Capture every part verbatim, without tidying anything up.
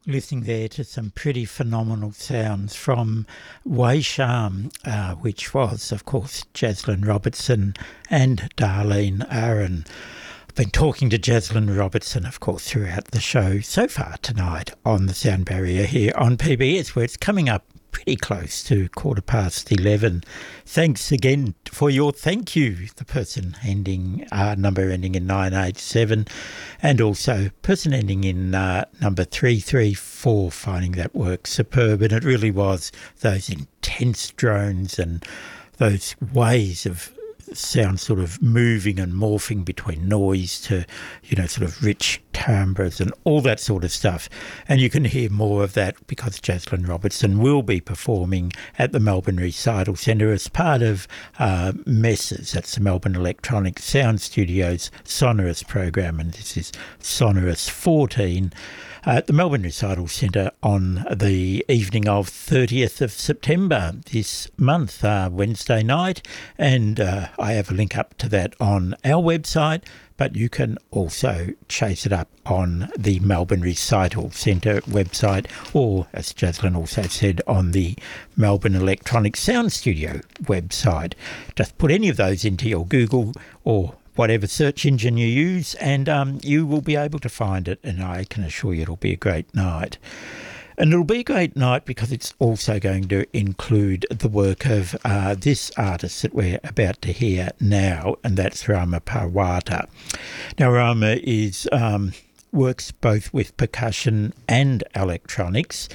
Listening there to some pretty phenomenal sounds from Way Charm, uh, which was, of course, Jaslyn Robertson and Darlene Aaron. I've been talking to Jaslyn Robertson, of course, throughout the show so far tonight on the Sound Barrier here on P B S, where it's coming up pretty close to quarter past eleven. Thanks again for your thank you, the person ending uh, number ending in nine eight seven, and also person ending in uh, number three three four, finding that work superb. And it really was those intense drones and those ways of sound sort of moving and morphing between noise to, you know, sort of rich timbres and all that sort of stuff. And you can hear more of that because Jaslyn Robertson will be performing at the Melbourne Recital Centre as part of uh, MESSES, that's the Melbourne Electronic Sound Studios Sonorous program, and this is Sonorous fourteen. At the Melbourne Recital Centre on the evening of thirtieth of September this month, uh, Wednesday night, and uh, I have a link up to that on our website, but you can also chase it up on the Melbourne Recital Centre website, or, as Jaslyn also said, on the Melbourne Electronic Sound Studio website. Just put any of those into your Google or whatever search engine you use, and um, you will be able to find it, and I can assure you it'll be a great night. And it'll be a great night because it's also going to include the work of uh, this artist that we're about to hear now, and that's Rama Parwata. Now, Rama is um, works both with percussion and electronics,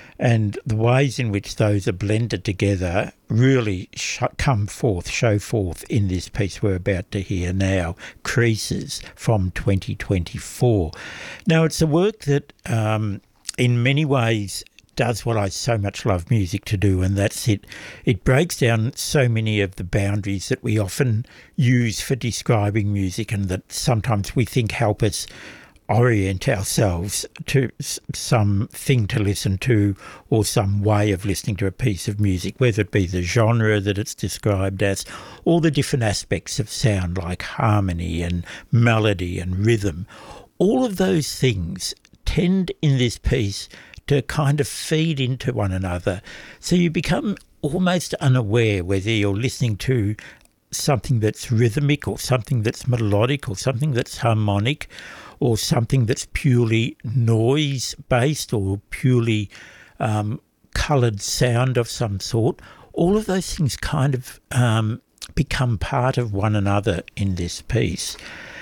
and the ways in which those are blended together really sh- come forth, show forth in this piece we're about to hear now, Creases from twenty twenty-four. Now, it's a work that um, in many ways does what I so much love music to do, and that's it. It breaks down so many of the boundaries that we often use for describing music and that sometimes we think help us orient ourselves to something to listen to or some way of listening to a piece of music, whether it be the genre that it's described as, or the different aspects of sound like harmony and melody and rhythm. All of those things tend in this piece to kind of feed into one another, so you become almost unaware whether you're listening to something that's rhythmic or something that's melodic or something that's harmonic or something that's purely noise-based or purely um, coloured sound of some sort. All of those things kind of um, become part of one another in this piece.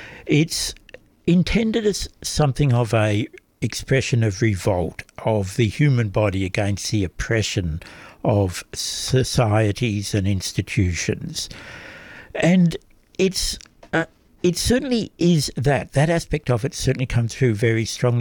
It's intended as something of a expression of revolt of the human body against the oppression of societies and institutions. And it's uh, it certainly is that. That aspect of it certainly comes through very strongly.